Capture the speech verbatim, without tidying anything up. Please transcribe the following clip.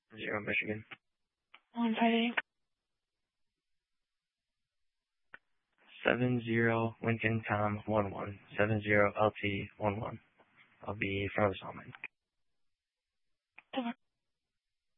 Zero, Michigan. On Friday. Seven zero Lincoln Tom one one seven zero L T one one. I'll be in front of the Salmon.